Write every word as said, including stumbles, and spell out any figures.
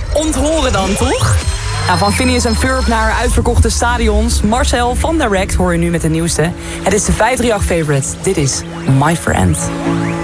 onthoren dan, toch? Nou, van Phineas en Ferb naar uitverkochte stadions. Marcel van Direct hoor je nu met de nieuwste. Het is de vijf drie acht favorite. Dit is My Friend.